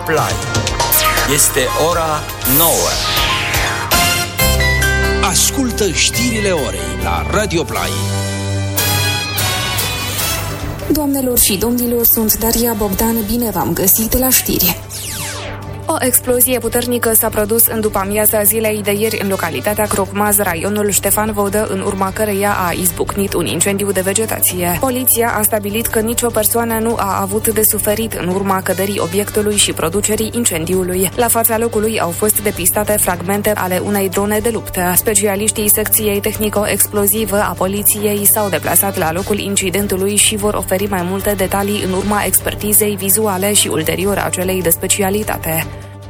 Play. Este ora 9. Ascultă știrile orei la Radio Play. Doamnelor și domnilor, sunt Daria Bogdan, bine v-am găsit la știri. O explozie puternică s-a produs în după-amiaza zilei de ieri în localitatea Crocmaz, raionul Ștefan Vodă, în urma căreia a izbucnit un incendiu de vegetație. Poliția a stabilit că nicio persoană nu a avut de suferit în urma căderii obiectului și producerii incendiului. La fața locului au fost depistate fragmente ale unei drone de luptă. Specialiștii secției tehnico-explozivă a poliției s-au deplasat la locul incidentului și vor oferi mai multe detalii în urma expertizei vizuale și ulterior a celei de specialitate.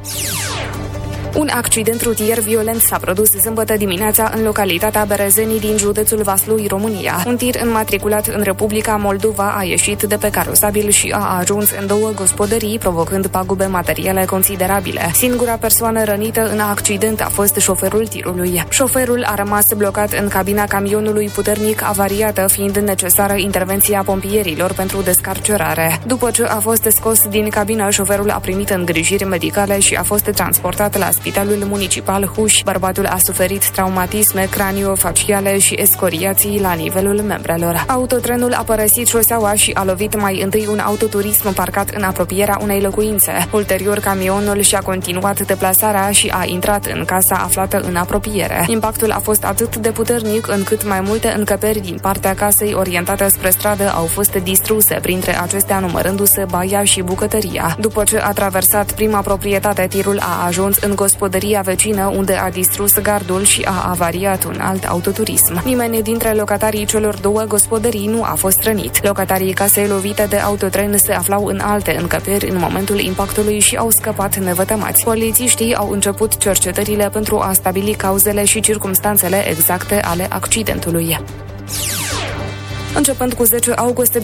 Un accident rutier violent s-a produs sâmbătă dimineața în localitatea Berezeni din județul Vaslui, România. Un tir înmatriculat în Republica Moldova a ieșit de pe carosabil și a ajuns în două gospodării, provocând pagube materiale considerabile. Singura persoană rănită în accident a fost șoferul tirului. Șoferul a rămas blocat în cabina camionului puternic avariată, fiind necesară intervenția pompierilor pentru descarcerare. După ce a fost scos din cabină, șoferul a primit îngrijiri medicale și a fost transportat la Spitalul Municipal Huș. Bărbatul a suferit traumatisme craniofaciale și escoriații la nivelul membrelor. Autotrenul a părăsit șoseaua și a lovit mai întâi un autoturism parcat în apropierea unei locuințe. Ulterior, camionul și-a continuat deplasarea și a intrat în casa aflată în apropiere. Impactul a fost atât de puternic încât mai multe încăperi din partea casei orientate spre stradă au fost distruse, printre acestea numărându-se baia și bucătăria. După ce a traversat prima proprietate, tirul a ajuns în gospodăria vecină, unde a distrus gardul și a avariat un alt autoturism. Nimeni dintre locatarii celor două gospodării nu a fost rănit. Locatarii casei lovite de autotren se aflau în alte încăperi în momentul impactului și au scăpat nevătămați. Polițiștii au început cercetările pentru a stabili cauzele și circumstanțele exacte ale accidentului. Începând cu 10 august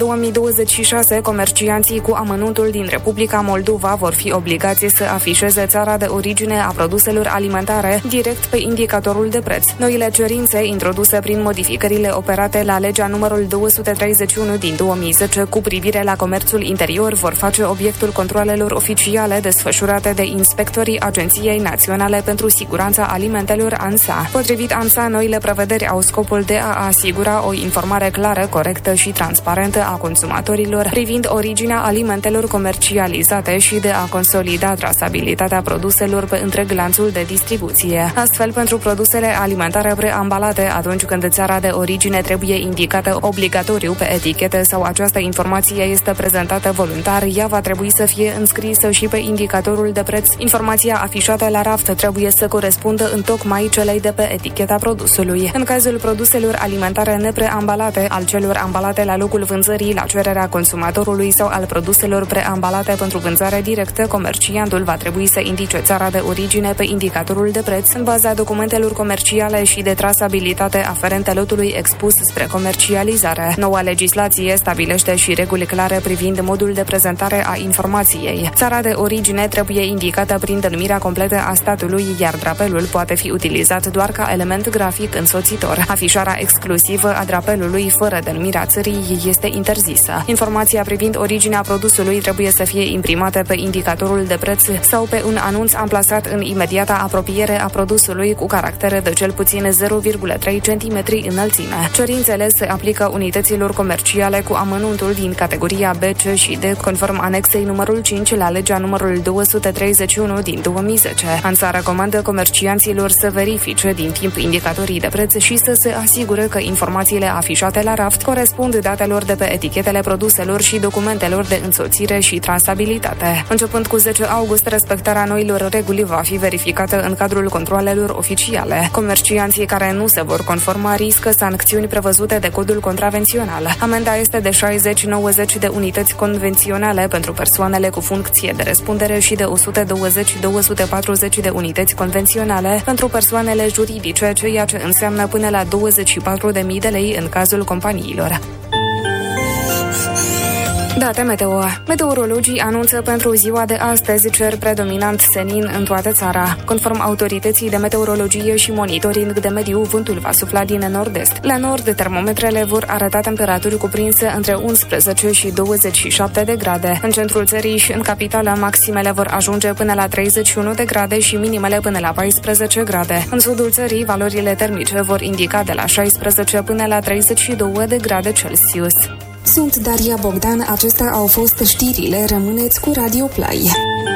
2026, comercianții cu amănuntul din Republica Moldova vor fi obligați să afișeze țara de origine a produselor alimentare direct pe indicatorul de preț. Noile cerințe introduse prin modificările operate la legea numărul 231 din 2010 cu privire la comerțul interior vor face obiectul controalelor oficiale desfășurate de inspectorii Agenției Naționale pentru Siguranța Alimentelor ANSA. Potrivit ANSA, noile prevederi au scopul de a asigura o informare clară, corectă și transparentă a consumatorilor privind originea alimentelor comercializate și de a consolida trasabilitatea produselor pe întreg lanțul de distribuție. Astfel, pentru produsele alimentare preambalate, atunci când țara de origine trebuie indicată obligatoriu pe etichete sau această informație este prezentată voluntar, ea va trebui să fie înscrisă și pe indicatorul de preț. Informația afișată la raft trebuie să corespundă întocmai celei de pe eticheta produsului. În cazul produselor alimentare nepreambalate, al celor ambalate la locul vânzării la cererea consumatorului sau al produselor preambalate pentru vânzare directă, comerciantul va trebui să indice țara de origine pe indicatorul de preț în baza documentelor comerciale și de trasabilitate aferente lotului expus spre comercializare. Noua legislație stabilește și reguli clare privind modul de prezentare a informației. Țara de origine trebuie indicată prin denumirea completă a statului, iar drapelul poate fi utilizat doar ca element grafic însoțitor. Afișarea exclusivă a drapelului fără denumirea țării este interzisă. Informația privind originea produsului trebuie să fie imprimată pe indicatorul de preț sau pe un anunț amplasat în imediata apropiere a produsului cu caractere de cel puțin 0,3 cm înălțime. Cerințele se aplică unităților comerciale cu amănuntul din categoria B, C și D, conform anexei numărul 5 la legea numărul 231 din 2010. ANSA recomandă comercianților să verifice din timp indicatorii de preț și să se asigure că informațiile afișate la raft corespund datelor de pe etichetele produselor și documentelor de însoțire și trasabilitate. Începând cu 10 august, respectarea noilor reguli va fi verificată în cadrul controalelor oficiale. Comercianții care nu se vor conforma riscă sancțiuni prevăzute de codul contravențional. Amenda este de 60-90 de unități convenționale pentru persoanele cu funcție de răspundere și de 120-240 de unități convenționale pentru persoanele juridice, ceea ce înseamnă până la 24.000 de lei în cazul companiilor. Date meteo. Meteorologii anunță pentru ziua de astăzi cer predominant senin în toată țara. Conform autorității de meteorologie și monitoring de mediu, vântul va sufla din nord-est. La nord, termometrele vor arăta temperaturi cuprinse între 11 și 27 de grade. În centrul țării și în capitală, maximele vor ajunge până la 31 de grade și minimele până la 14 grade. În sudul țării, valorile termice vor indica de la 16 până la 32 de grade Celsius. Sunt Daria Bogdan, acestea au fost știrile. Rămâneți cu Radio Play.